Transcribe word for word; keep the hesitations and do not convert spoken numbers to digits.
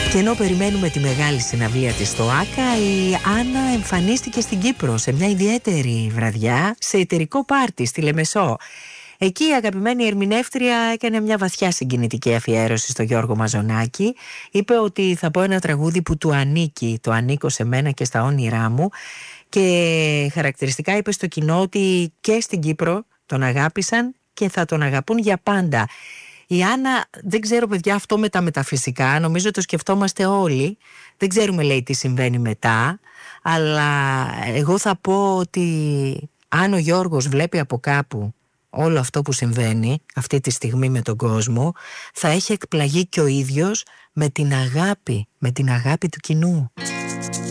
Και ενώ περιμένουμε τη μεγάλη συναυλία της στο Άκα, η Άννα εμφανίστηκε στην Κύπρο σε μια ιδιαίτερη βραδιά, σε εταιρικό πάρτι στη Λεμεσό. Εκεί η αγαπημένη ερμηνεύτρια έκανε μια βαθιά συγκινητική αφιέρωση στο Γιώργο Μαζονάκη. Είπε ότι θα πω ένα τραγούδι που του ανήκει, το ανήκω σε μένα και στα όνειρά μου. Και χαρακτηριστικά είπε στο κοινό ότι και στην Κύπρο τον αγάπησαν και θα τον αγαπούν για πάντα. Η Άννα, δεν ξέρω παιδιά αυτό με τα μεταφυσικά, νομίζω το σκεφτόμαστε όλοι. Δεν ξέρουμε λέει τι συμβαίνει μετά, αλλά εγώ θα πω ότι αν ο Γιώργος βλέπει από κάπου όλο αυτό που συμβαίνει αυτή τη στιγμή με τον κόσμο, θα έχει εκπλαγεί και ο ίδιος με την αγάπη, με την αγάπη του κοινού.